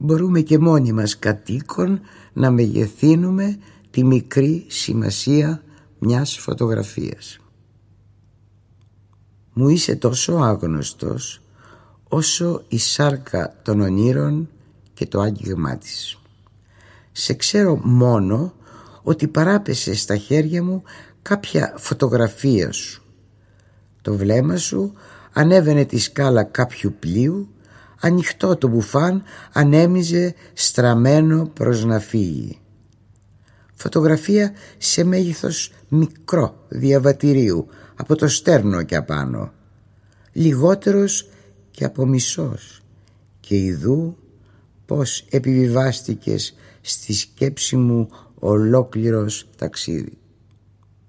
μπορούμε και μόνοι μας κατοίκον να μεγεθύνουμε τη μικρή σημασία μιας φωτογραφίας. Μου είσαι τόσο άγνωστος όσο η σάρκα των ονείρων και το άγγιγμά της. Σε ξέρω μόνο ότι παράπεσε στα χέρια μου κάποια φωτογραφία σου. Το βλέμμα σου ανέβαινε τη σκάλα κάποιου πλοίου, ανοιχτό το μπουφάν ανέμιζε στραμμένο προς να φύγει. Φωτογραφία σε μέγεθος μικρό διαβατηρίου, από το στέρνο και απάνω, λιγότερος και από μισός, και ιδού πως επιβιβάστηκες στη σκέψη μου ολόκληρος ταξίδι.